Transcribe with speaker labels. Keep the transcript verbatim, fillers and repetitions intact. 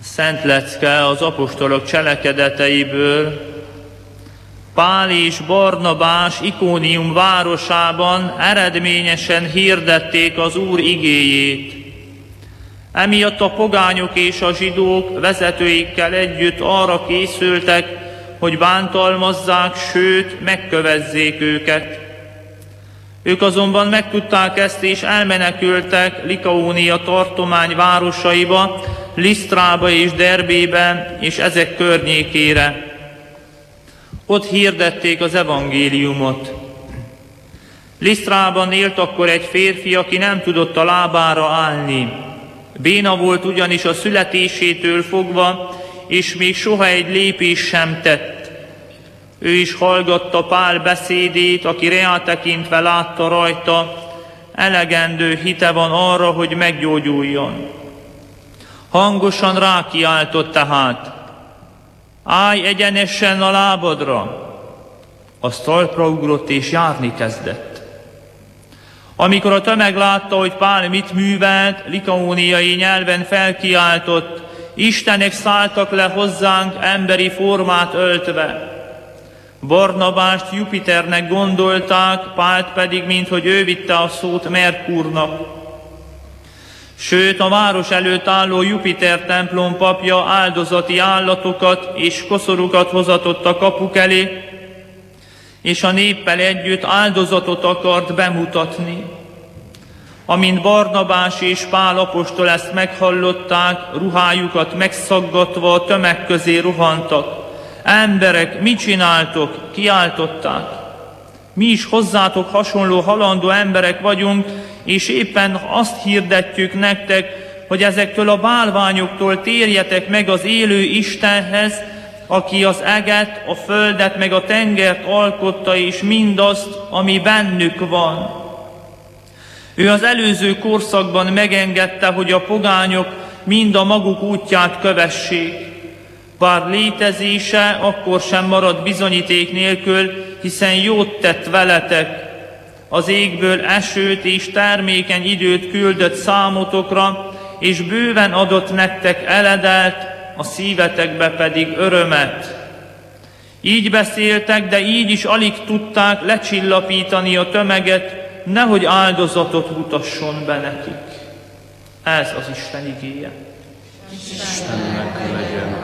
Speaker 1: Szent lecke az apostolok cselekedeteiből. Pál és Barnabás Ikónium városában eredményesen hirdették az Úr igéjét. Emiatt a pogányok és a zsidók vezetőikkel együtt arra készültek, hogy bántalmazzák, sőt, megkövezzék őket. Ők azonban megtudták ezt, és elmenekültek Likaónia tartomány városaiba, Lisztrába és Derbébe, és ezek környékére. Ott hirdették az evangéliumot. Lisztrában élt akkor egy férfi, aki nem tudott a lábára állni. Béna volt ugyanis a születésétől fogva, és még soha egy lépés sem tett. Ő is hallgatta Pál beszédét, aki rátekintve látta rajta, elegendő hite van arra, hogy meggyógyuljon. Hangosan rákiáltott tehát: állj egyenesen a lábadra! Az talpra ugrott és járni kezdett. Amikor a tömeg látta, hogy Pál mit művelt, likaóniai nyelven felkiáltott: Istenek szálltak le hozzánk emberi formát öltve. Barnabást Jupiternek gondolták, Pált pedig, minthogy ő vitte a szót, Merkurnak. Sőt, a város előtt álló Jupiter templom papja áldozati állatokat és koszorúkat hozatott a kapuk elé, és a néppel együtt áldozatot akart bemutatni. Amint Barnabás és Pál apostol ezt meghallották, ruhájukat megszaggatva a tömeg közé rohantak. Emberek, mit csináltok? Kiáltották. Mi is hozzátok hasonló halandó emberek vagyunk, és éppen azt hirdetjük nektek, hogy ezektől a bálványoktól térjetek meg az élő Istenhez, aki az eget, a földet, meg a tengert alkotta, és mindazt, ami bennük van. Ő az előző korszakban megengedte, hogy a pogányok mind a maguk útját kövessék. Bár létezése akkor sem marad bizonyíték nélkül, hiszen jót tett veletek. Az égből esőt és termékeny időt küldött számotokra, és bőven adott nektek eledelt, a szívetekbe pedig örömet. Így beszéltek, de így is alig tudták lecsillapítani a tömeget, nehogy áldozatot mutasson be nekik. Ez az Isten igéje.
Speaker 2: Istennek legyen